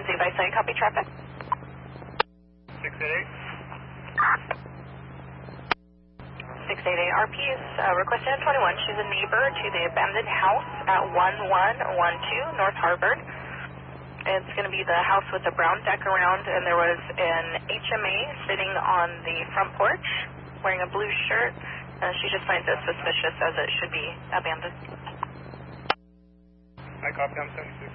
Lindsay by site, copy traffic. 688. 688 RP is requested at 21. She's a neighbor to the abandoned house at 1112 North Harvard. It's going to be the house with the brown deck around, and there was an HMA sitting on the front porch wearing a blue shirt. She just finds it suspicious as it should be abandoned. I copy, I'm 76.